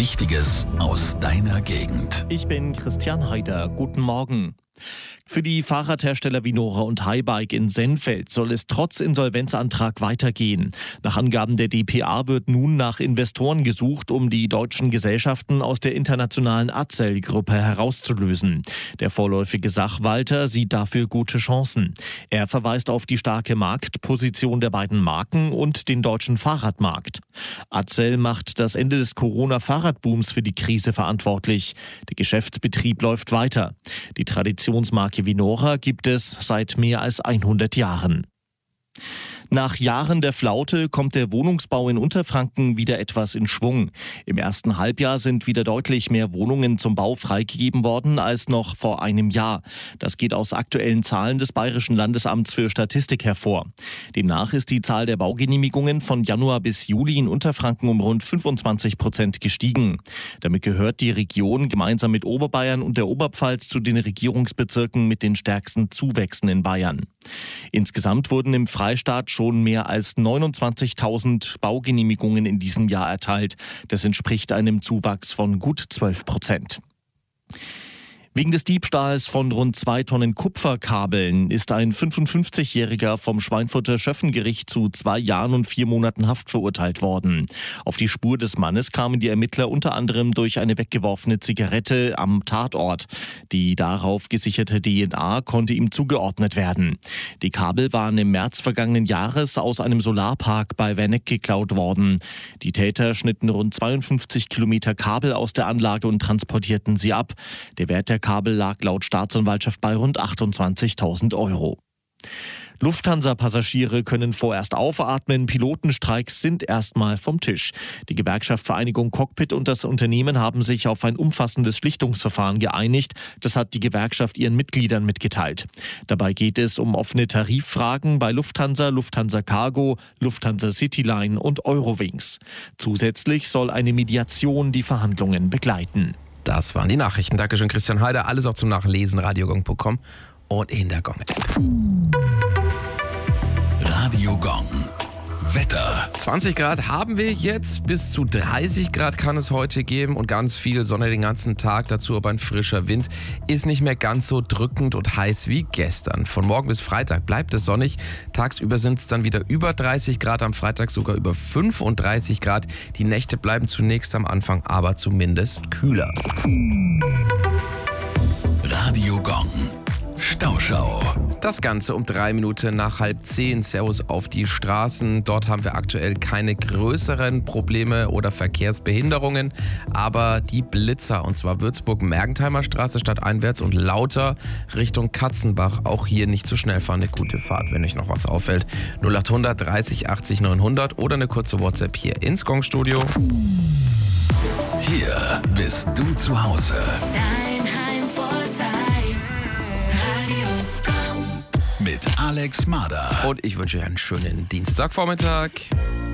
Wichtiges aus deiner Gegend. Ich bin Christian Heider. Guten Morgen. Für die Fahrradhersteller Vinora und Highbike in Sennfeld soll es trotz Insolvenzantrag weitergehen. Nach Angaben der dpa wird nun nach Investoren gesucht, um die deutschen Gesellschaften aus der internationalen Accell-Gruppe herauszulösen. Der vorläufige Sachwalter sieht dafür gute Chancen. Er verweist auf die starke Marktposition der beiden Marken und den deutschen Fahrradmarkt. Accell macht das Ende des Corona-Fahrradbooms für die Krise verantwortlich. Der Geschäftsbetrieb läuft weiter. Die Traditionsmarke Vinora gibt es seit mehr als 100 Jahren. Nach Jahren der Flaute kommt der Wohnungsbau in Unterfranken wieder etwas in Schwung. Im ersten Halbjahr sind wieder deutlich mehr Wohnungen zum Bau freigegeben worden als noch vor einem Jahr. Das geht aus aktuellen Zahlen des Bayerischen Landesamts für Statistik hervor. Demnach ist die Zahl der Baugenehmigungen von Januar bis Juli in Unterfranken um rund 25% gestiegen. Damit gehört die Region gemeinsam mit Oberbayern und der Oberpfalz zu den Regierungsbezirken mit den stärksten Zuwächsen in Bayern. Insgesamt wurden im Freistaat schon mehr als 29.000 Baugenehmigungen in diesem Jahr erteilt. Das entspricht einem Zuwachs von gut 12%. Wegen des Diebstahls von rund 2 Tonnen Kupferkabeln ist ein 55-Jähriger vom Schweinfurter Schöffengericht zu 2 Jahren und 4 Monaten Haft verurteilt worden. Auf die Spur des Mannes kamen die Ermittler unter anderem durch eine weggeworfene Zigarette am Tatort. Die darauf gesicherte DNA konnte ihm zugeordnet werden. Die Kabel waren im März vergangenen Jahres aus einem Solarpark bei Werneck geklaut worden. Die Täter schnitten rund 52 Kilometer Kabel aus der Anlage und transportierten sie ab. Der Wert der Kabel lag laut Staatsanwaltschaft bei rund 28.000 Euro. Lufthansa-Passagiere können vorerst aufatmen, Pilotenstreiks sind erstmal vom Tisch. Die Gewerkschaft Vereinigung Cockpit und das Unternehmen haben sich auf ein umfassendes Schlichtungsverfahren geeinigt. Das hat die Gewerkschaft ihren Mitgliedern mitgeteilt. Dabei geht es um offene Tariffragen bei Lufthansa, Lufthansa Cargo, Lufthansa Cityline und Eurowings. Zusätzlich soll eine Mediation die Verhandlungen begleiten. Das waren die Nachrichten. Dankeschön, Christian Heider. Alles auch zum Nachlesen, radiogong.com und in der Gong. Radio Gong. Wetter. 20 Grad haben wir jetzt, bis zu 30 Grad kann es heute geben und ganz viel Sonne den ganzen Tag, dazu aber ein frischer Wind, ist nicht mehr ganz so drückend und heiß wie gestern. Von morgen bis Freitag bleibt es sonnig, tagsüber sind es dann wieder über 30 Grad, am Freitag sogar über 35 Grad. Die Nächte bleiben zunächst am Anfang aber zumindest kühler. Radio Gong. Stauschau. Das Ganze um 3 Minuten nach 9:30. Servus auf die Straßen. Dort haben wir aktuell keine größeren Probleme oder Verkehrsbehinderungen. Aber die Blitzer, und zwar Würzburg-Mergentheimer Straße stadteinwärts und Lauter Richtung Katzenbach. Auch hier nicht zu schnell fahren. Eine gute Fahrt, wenn euch noch was auffällt. 0800 30 80 900 oder eine kurze WhatsApp hier ins Gong-Studio. Hier bist du zu Hause. Dein Heimvorteil. Radio Gong. Mit Alex Marder. Und ich wünsche euch einen schönen Dienstagvormittag.